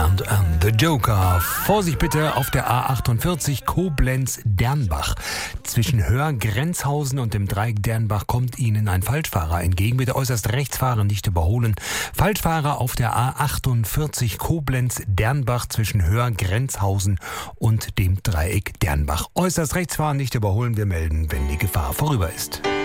Band and the Joker. Vorsicht bitte auf der A48 Koblenz-Dernbach. Zwischen Höhr-Grenzhausen und dem Dreieck Dernbach kommt Ihnen ein Falschfahrer entgegen. Bitte äußerst rechts fahren, nicht überholen. Falschfahrer auf der A48 Koblenz-Dernbach zwischen Höhr-Grenzhausen und dem Dreieck Dernbach. Äußerst rechts fahren, nicht überholen. Wir melden, wenn die Gefahr vorüber ist.